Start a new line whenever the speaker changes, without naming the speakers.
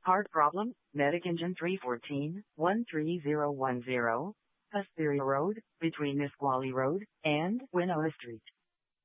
Heart problem, Medic Engine 314-13010, Hesperia Road, between Nisqually Road and Winona Street.